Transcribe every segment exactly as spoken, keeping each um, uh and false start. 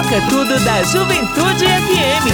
Toca tudo da Juventude F M.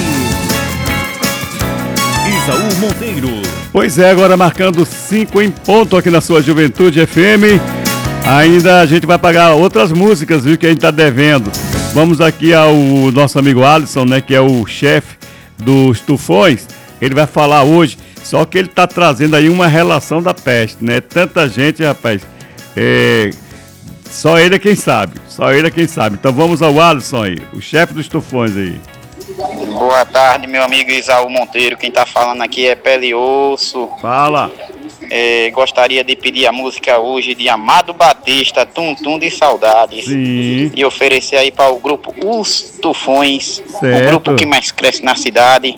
Isaú Monteiro. Pois é, agora marcando cinco em ponto aqui na sua Juventude F M. Ainda a gente vai pagar outras músicas, viu, que a gente tá devendo. Vamos aqui ao nosso amigo Alisson, né, que é o chefe dos Tufões. Ele vai falar hoje, só que ele tá trazendo aí uma relação da peste, né? Tanta gente, rapaz, é... só ele é quem sabe, só ele é quem sabe. Então vamos ao Alisson aí, o chefe dos Tufões aí. Boa tarde, meu amigo Isaú Monteiro. Quem tá falando aqui é Pele e Osso. Fala. É, gostaria de pedir a música hoje de Amado Batista, Tum Tum de Saudades. Sim. E oferecer aí para o grupo Os Tufões, certo. O grupo que mais cresce na cidade.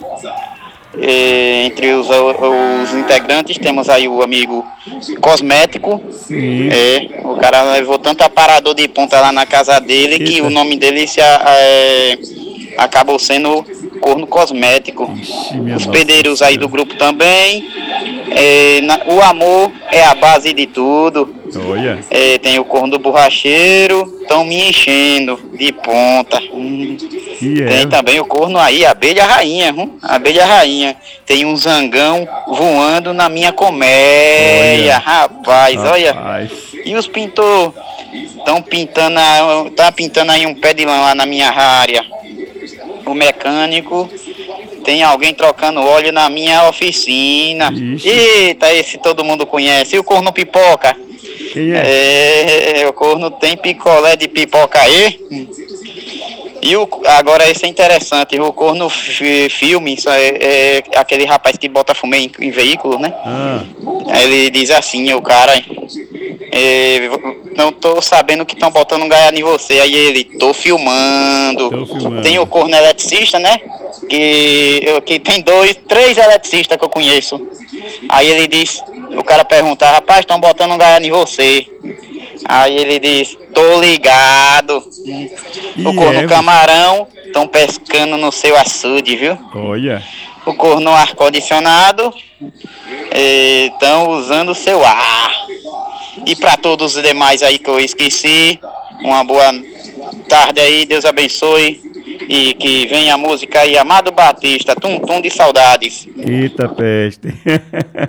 É, entre os, os integrantes temos aí o amigo Cosmético. Sim. É, o cara levou tanto aparador de ponta lá na casa dele. Eita. Que o nome dele se, é, acabou sendo Corno Cosmético. Ixi, os pedreiros aí do grupo também. É, na, o amor é a base de tudo. Olha. É, tem o Corno do Borracheiro, estão me enchendo de ponta. Hum. Yeah. Tem também o corno aí, a abelha rainha, hum? A abelha rainha. Tem um zangão voando na minha colmeia, olha. Rapaz, rapaz, olha. E os pintores estão pintando, tá pintando aí um pé de lã lá na minha área. O mecânico, tem alguém trocando óleo na minha oficina. Ixi. Eita, esse todo mundo conhece. E o corno pipoca? Quem é? É, o corno tem picolé de pipoca aí. E o, agora esse é interessante, o Corno f, Filme, isso é, é aquele rapaz que bota fumê em, em veículo, né? Ah. Ele diz assim, o cara, é, não tô sabendo que estão botando um gaiado em você. Aí ele, tô filmando. tô filmando. Tem o Corno Eletricista, né? Que, que tem dois, três eletricistas que eu conheço. Aí ele diz, o cara pergunta, rapaz, estão botando um gaiado em você. Aí ele diz, tô ligado. E o corno é, camarão, estão pescando no seu açude, viu? Olha. O corno ar-condicionado, estão usando o seu ar. E para todos os demais aí que eu esqueci, uma boa tarde aí, Deus abençoe. E que venha a música aí, Amado Batista, Tum Tum de Saudades. Eita peste.